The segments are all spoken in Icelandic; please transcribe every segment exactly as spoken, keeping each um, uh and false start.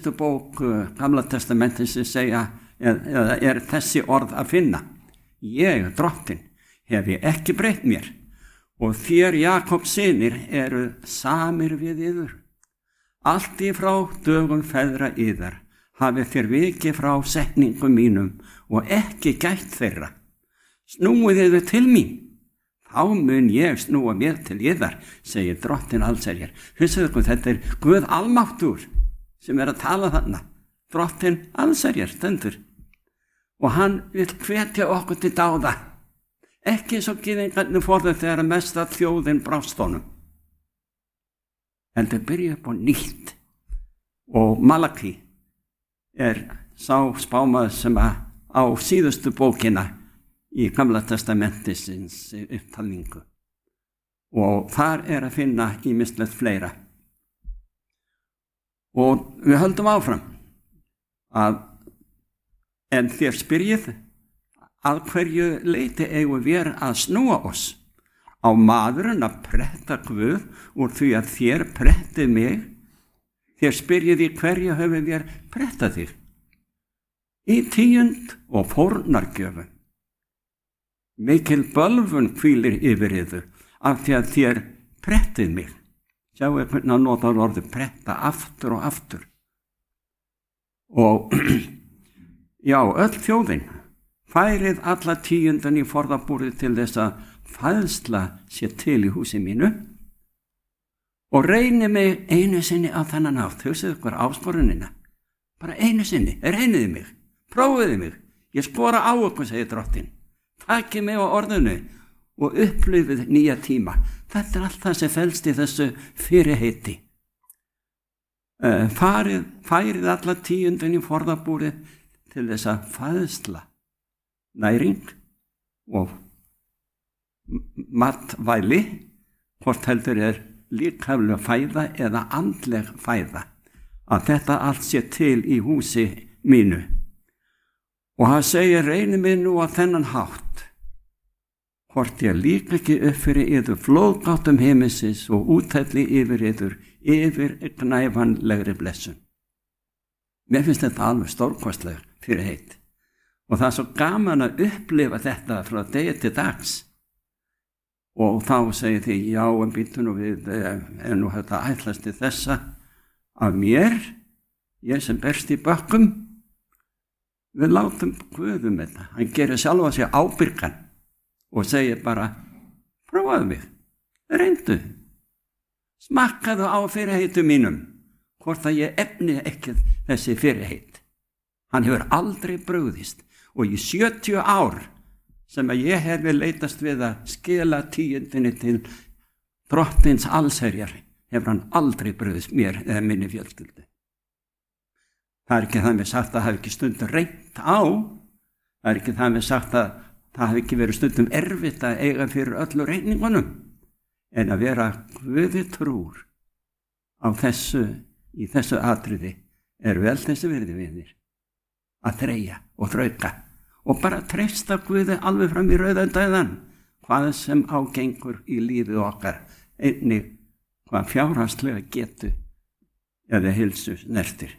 síðustu bók uh, Gamla testamentins segja, eða er þessi orð að finna: ég, Drottinn, hef ég ekki breytt mér, og þér Jakobs synir eru samir við yður. Allt í frá dögum feðra yðar hafið þér vikið frá setningum mínum og ekki gætt þeirra. Snúið yður til mín, þá mun ég snúa mér til yðar, segir Drottinn allsherjar. Hugsaðu ykkur, þetta er Guð almáttugur sem er að tala þarna. Drottinn allsherjar stendur. Og hann vil hvetja okkur til dáða. Ekki eins og gyðingarnir fóru þegar mesta þjóðin brást honum. En þau byrja upp á nýtt. Og Malaki er sá spámaður sem að á síðustu bókina í Gamla testamentisins upptalningu. Og þar er að finna ýmislegt fleira. Og við höldum áfram að en þér spyrjið, að hverju leiti eigum við að snúa oss? Á maðurinn að pretta Guð úr því að þér prettið mig? Þér spyrjið í hverju höfum við prettað þig? Í tíund og fórnargjöfum. Mikil bölvun hvílir yfir yður af því að þér prettið mig. Sjáu hvernig hann notar orðið pretta aftur og aftur. Og já, öll þjóðin færið alla tíundan í forðabúrið til þess að fæðsla sé til í húsi mínu og reyni mig einu sinni á þennan hátt. Hugsið ykkur áskorunina. Bara einu sinni, reyniði mig, prófiði mig. Ég skora á okkur, segir Drottinn. Takið mig á orðinu og upplifið nýja tíma. Þetta er allt það sem felst í þessu fyrirheiti. Uh, farið, færið alla tíundin í forðabúrið til þess að fæðsla, næring og matvæli, hvort heldur er líkamleg fæða eða andleg fæða, að þetta allt sé til í húsi mínu. Og hann segir, reyni mig nú á þennan hátt, hvort ég líka ekki upp fyrir yður flóðgáttum heimisins og útælli yfir yður yfir gnæfanlegri blessun. Mér finnst þetta alveg stórkostlegur fyrir heit. Og það er svo gaman að upplifa þetta frá degi til dags. Og þá segir því, já, en býttu nú við, en nú þetta ætlast til þessa af mér, ég sem berst í bökkum, við látum Guð um þetta. Hann gerir sjálfa sig ábyrgan og segir bara, prófaðu mig, reyndu, smakkaðu á fyrirheitu mínum, hvort að ég efni ekki þessi fyrirheit. Hann hefur aldrei brugðist og í sjötíu ár sem að ég hef leitast við að skila tíundinni til Drottins allsherjar, hefur hann aldrei brugðist mér eða minni fjölskyldu. Það er ekki það með sagt að það hafi ekki stundum reynt á, það er ekki það með sagt að það hafi ekki verið stundum erfitt að eiga fyrir öllu reyningunum, en að vera Guði trúr á þessu, í þessu atriði er vel þessi virði vinir, að þreyja og þrauka og bara treysta Guði alveg fram í rauðan dauðan, hvað sem ágengur í lífið okkar, einnig hvað fjárhagslega getu eða heilsu snertir.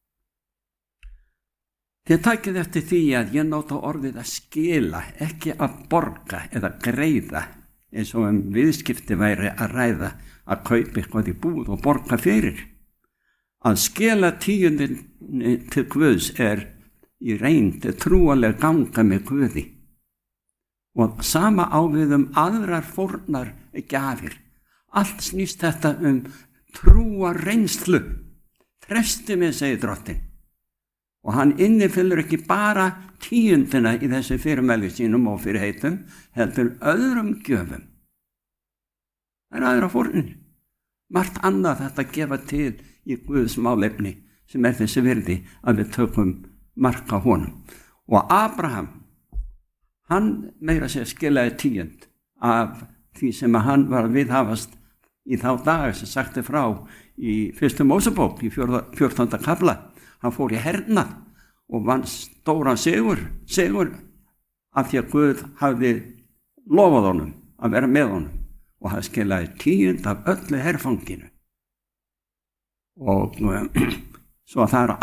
Þið takið eftir því að ég nota orðið að skila, ekki að borga eða greiða, eins og um viðskipti væri að ræða að kaupa eitthvað í búð og borga fyrir. Að skila tíundin til Guðs er í reynd trúaleg ganga með Guði. Og sama á við um aðrar fórnar gjafir. Allt snýst þetta um trúa reynslu. Treysti mig, segir Drottinn. Og hann innifyllir ekki bara tíundina í þessu fyrirmæli sínum og fyrirheitum, heldur öðrum gjöfum. Það er aðra fórnir. Margt annað þetta gefa til í Guðs málefni sem er þessi virði að við tökum mark á honum. Og Abraham, hann meira sér skilaði tíund af því sem að hann var að viðhafast í þá daga sem sagti frá í fyrstu Mósebók í fjórtánda kafla. Hann fór í hernað og vann stóran sigur, sigur af því að Guð hafði lofað honum að vera með honum og hann skilaði tíund af öllu herfanginu. Og svo það eru